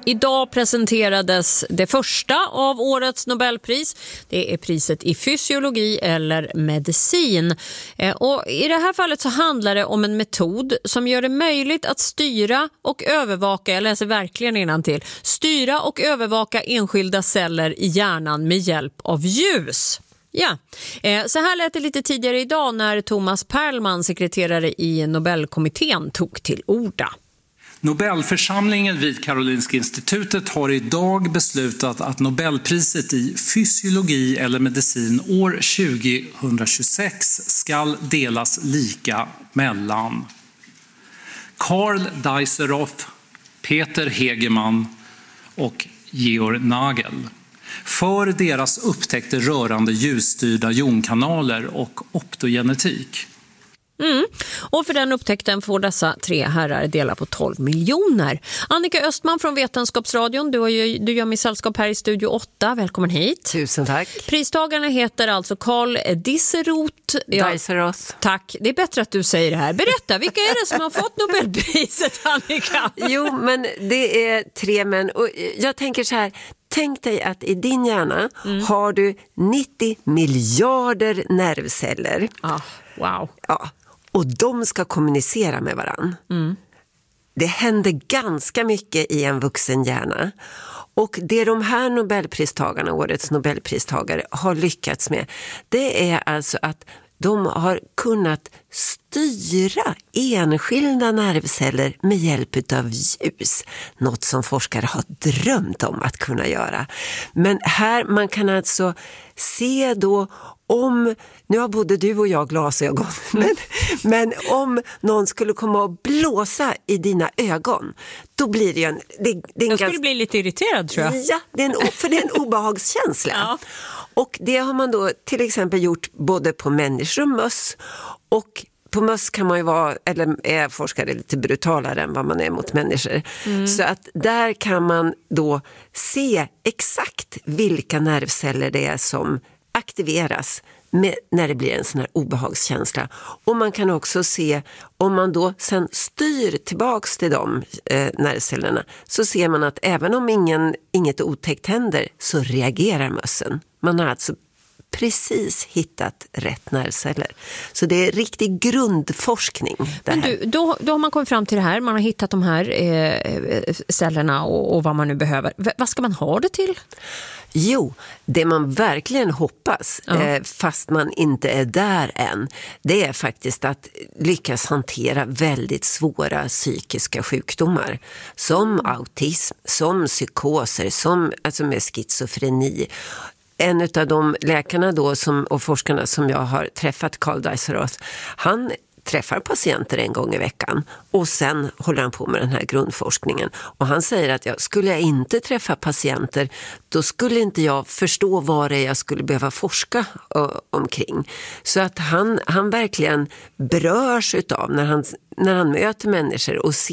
Idag presenterades det första av årets Nobelpris. Det är priset i fysiologi eller medicin. Och i det här fallet så handlar det om en metod som gör det möjligt att styra och övervaka, jag läser verkligen innantill, styra och övervaka enskilda celler i hjärnan med hjälp av ljus. Ja, så här lät det lite tidigare idag när Thomas Perlman, sekreterare i Nobelkommittén, tog till orda. Nobelförsamlingen vid Karolinska institutet har idag beslutat att Nobelpriset i fysiologi eller medicin år 2026 ska delas lika mellan Karl Deisseroth, Peter Hegemann och Georg Nagel för deras upptäckter rörande ljusstyrda jonkanaler och optogenetik. Och för den upptäckten får dessa tre herrar dela på 12 miljoner. Annika Östman från Vetenskapsradion, du gör mig sällskap här i Studio 8. Välkommen hit. Tusen tack. Pristagarna heter alltså Karl Deisseroth. Deisseroth. Tack, det är bättre att du säger det här. Berätta, vilka är det som har fått Nobelpriset, Annika? Jo, men det är tre män. Och jag tänker så här, tänk dig att i din hjärna har du 90 miljarder nervceller. Wow. Ja, och de ska kommunicera med varann. Det händer ganska mycket i en vuxen hjärna. Och det de här Nobelpristagarna, årets Nobelpristagare, har lyckats med, det är alltså att de har kunnat styra enskilda nervceller med hjälp av ljus. Något som forskare har drömt om att kunna göra. Men här man kan alltså se då om, nu har både du och jag glasögon, men om någon skulle komma och blåsa i dina ögon, då blir det en... Jag skulle bli lite irriterad, tror jag. Ja, för det är en obehagskänsla. Ja. Och det har man då till exempel gjort både på människor och möss. Och på möss kan man ju vara, eller är forskare lite brutalare än vad man är mot människor. Så att där kan man då se exakt vilka nervceller det är som aktiveras när det blir en sån här obehagskänsla. Och man kan också se, om man då sen styr tillbaks till de nervcellerna, så ser man att även om inget otäckt händer så reagerar mössen. Man har alltså precis hittat rätt nervceller. Så det är riktig grundforskning. Men då har man kommit fram till det här. Man har hittat de här cellerna och vad man nu behöver. Vad ska man ha det till? Jo, det man verkligen hoppas, fast man inte är där än, det är faktiskt att lyckas hantera väldigt svåra psykiska sjukdomar. Som autism, som psykoser, alltså med schizofreni. En av de läkarna då och forskarna som jag har träffat, Karl Deisseroth, han träffar patienter en gång i veckan och sen håller han på med den här grundforskningen. Och han säger att skulle jag inte träffa patienter, då skulle inte jag förstå vad det är jag skulle behöva forska omkring. Så att han verkligen berörs utav när han möter människor och ser